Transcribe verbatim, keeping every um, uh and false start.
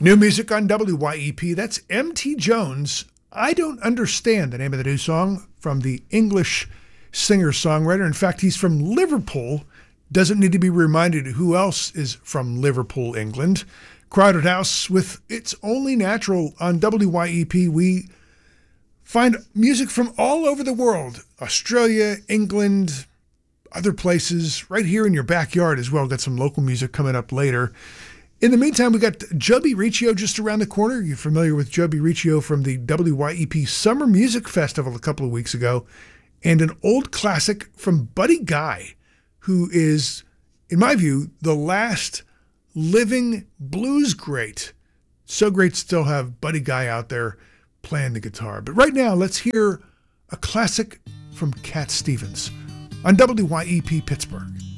New music on W Y E P, that's M T Jones. I Don't Understand, the name of the new song from the English singer-songwriter. In fact, he's from Liverpool. Doesn't need to be reminded who else is from Liverpool, England. Crowded House with It's Only Natural on W Y E P. We find music from all over the world. Australia, England, other places, right here in your backyard as well. Got some local music coming up later. In the meantime, we got Joby Riccio just around the corner. You're familiar with Joby Riccio from the W Y E P Summer Music Festival a couple of weeks ago. And an old classic from Buddy Guy, who is, in my view, the last living blues great. So great to still have Buddy Guy out there playing the guitar. But right now, let's hear a classic from Cat Stevens on W Y E P Pittsburgh.